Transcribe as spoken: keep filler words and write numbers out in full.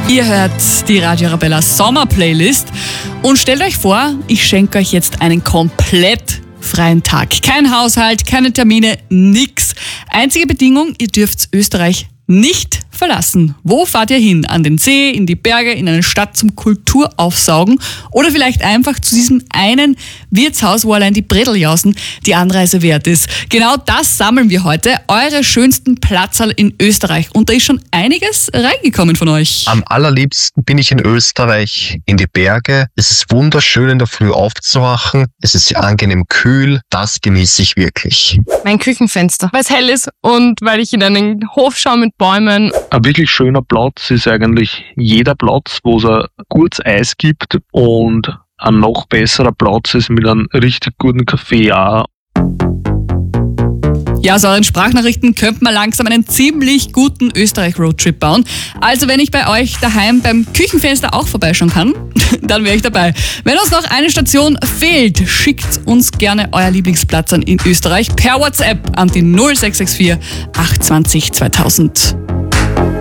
Ihr hört die Radio Arabella Sommer-Playlist und stellt euch vor, ich schenke euch jetzt einen komplett freien Tag. Kein Haushalt, keine Termine, nix. Einzige Bedingung, ihr dürft Österreich nicht verlassen. Wo fahrt ihr hin? An den See, in die Berge, in eine Stadt zum Kulturaufsaugen oder vielleicht einfach zu diesem einen Wirtshaus, wo allein die Bredeljausen die Anreise wert ist. Genau das sammeln wir heute. Eure schönsten Platzerl in Österreich. Und da ist schon einiges reingekommen von euch. Am allerliebsten bin ich in Österreich, in die Berge. Es ist wunderschön, in der Früh aufzuwachen. Es ist angenehm kühl. Das genieße ich wirklich. Mein Küchenfenster, weil es hell ist und weil ich in einen Hof schaue mit Bäumen. Ein wirklich schöner Platz ist eigentlich jeder Platz, wo es ein gutes Eis gibt, und ein noch besserer Platz ist mit einem richtig guten Kaffee auch. Ja, aus euren Sprachnachrichten könnte man langsam einen ziemlich guten Österreich-Roadtrip bauen. Also wenn ich bei euch daheim beim Küchenfenster auch vorbeischauen kann, dann wäre ich dabei. Wenn uns noch eine Station fehlt, schickt uns gerne euer Lieblingsplatz an in Österreich per WhatsApp an die null sechs sechs vier acht zwei null zweitausend.